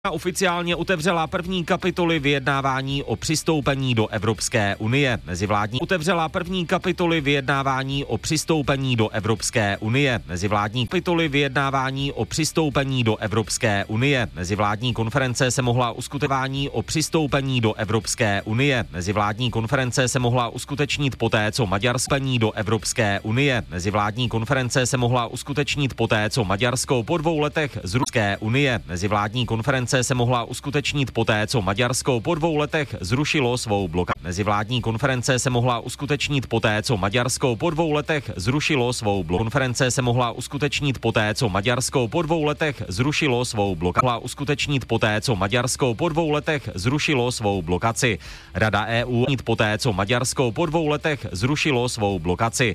Oficiálně otevřela první kapitoly vyjednávání o přistoupení do Evropské unie. Otevřela první kapitoly vyjednávání o přistoupení do Evropské unie. Mezivládní kapitoly vyjednávání o přistoupení do Evropské unie. Mezivládní konference se mohla uskutečnit do Evropské unie. Mezivládní konference se mohla uskutečnit poté, co Maďarsko do Evropské unie. Mezivládní konference se mohla uskutečnit poté, co Maďarsko po 2 letech z Ruské unie. Mezivládní konference se mohla uskutečnit poté, co Maďarsko po 2 letech zrušilo svou blokádu. Mezivládní konference se mohla uskutečnit poté, co Maďarsko po 2 letech zrušilo svou blokádu. Konference se mohla uskutečnit poté, co Maďarsko po 2 letech zrušilo svou blokádu. Mohla uskutečnit poté, co Maďarsko po 2 letech zrušilo svou blokaci. Rada EU poté, co Maďarsko po 2 letech zrušilo svou blokaci.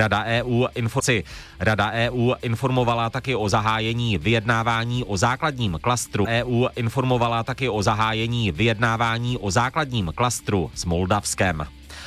Rada EU informovala taky o zahájení vyjednávání o základním klastru s Moldavskem.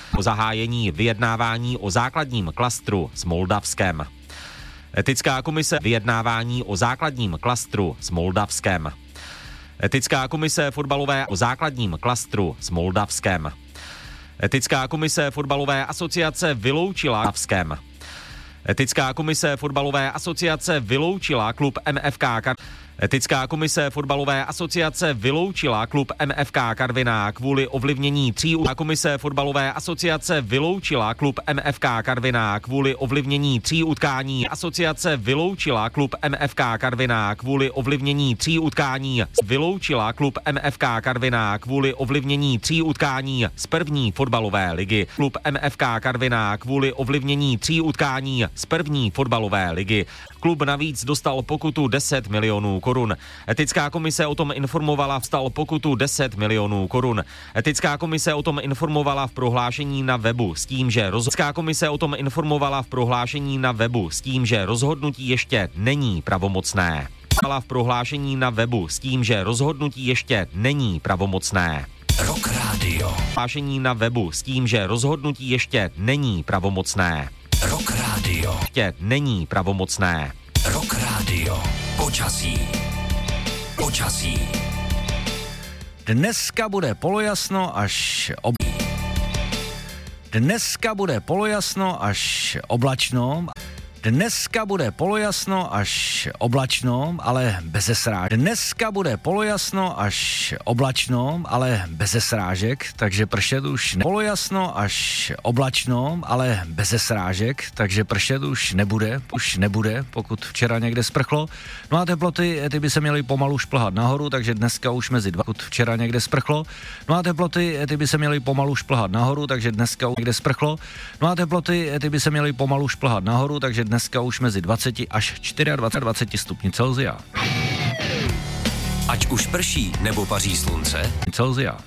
Etická komise vyjednávání o základním klastru s Moldavskem. Etická komise fotbalové o základním klastru s Moldavskem. Etická komise fotbalové asociace vyloučila Moldavskem. Etická komise fotbalové asociace vyloučila klub MFK Etická komise fotbalové asociace vyloučila klub MFK Karviná kvůli ovlivnění 3 Komise fotbalové asociace vyloučila klub MFK Karviná kvůli ovlivnění 3 utkání. Asociace vyloučila klub MFK Karviná kvůli ovlivnění 3 utkání. Vyloučila klub MFK Karviná kvůli ovlivnění 3 utkání z první fotbalové ligy. Klub MFK Karviná kvůli ovlivnění 3 utkání z první fotbalové ligy. Klub navíc dostal pokutu 10 milionů korun. Etická komise o tom informovala Etická komise o tom informovala v prohlášení na webu s tím, že rozhodnutí ještě není pravomocné. Rock Radio. Prohlášení na webu s tím, že rozhodnutí ještě není pravomocné. Rock Radio. Není pravomocné. Rock Radio. Počasí. Dneska bude polojasno až oblačno. Dneska bude polojasno až oblačno, ale beze srážek. Takže pršet už polojasno až oblačno, ale beze srážek, takže pršet už nebude, pokud včera někde sprchlo. No a teploty, ty by se měly pomalu šplhat nahoru, takže dneska už mezi 2, pokud včera někde sprchlo. No a teploty, ty by se měly pomalu šplhat nahoru, takže dneska někde sprchlo. No a teploty, ty by se měly pomalu šplhat nahoru, takže dneska už mezi 20 až 24 stupni Celsia. Ať už prší nebo paří slunce. Celsia.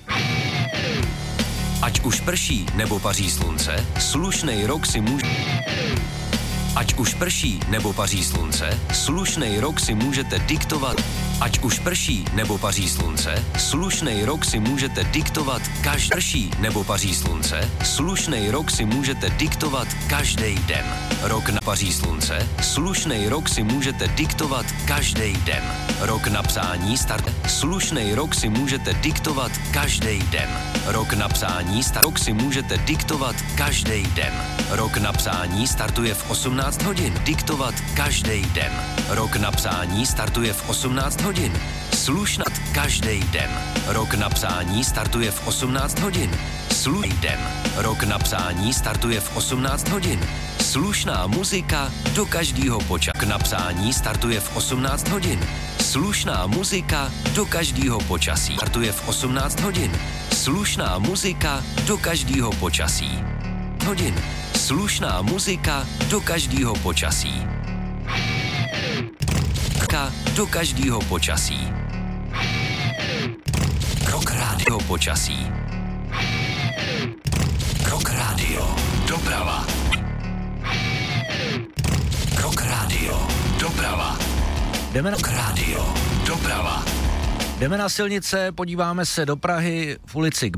Ať už prší nebo paří slunce, slušnej rok si může... Ať už prší nebo paří slunce, slušnej rok si můžete diktovat. Ať už prší nebo paří slunce, slušnej rok si můžete diktovat každý. Prší nebo paří slunce, slušnej rok si můžete diktovat každý den. Rok na paří slunce, slušnej rok si můžete diktovat každý den. Rok na psání start, slušnej rok si můžete diktovat každý den. Rok na psání start, rok si můžete diktovat každý den. Rok na psání startuje v 18 hodin. Diktovat každý den. Rok na psání startuje v 18 hodin. Slušnat každý den. Rok na psání startuje v 18 hodin. Den. Rok na psání startuje v 18 hodin. Slušná muzika do každého počasí. Rok na psání startuje v 18 hodin. Slušná muzika do každého počasí. Startuje v 18 hodin. Slušná muzika do každého počasí. Hodin. Slušná muzika do každého počasí. Do každého počasí. Rock Radio počasí. Rock Radio doprava. Rock Radio doprava. Rock Radio doprava. Jdeme na silnice, podíváme se do Prahy v ulici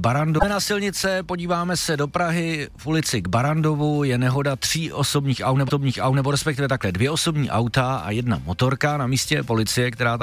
k Barandovu, je nehoda 3 osobních aut, nebo respektive takhle 2 osobní auta a 1 motorka. Na místě policie, která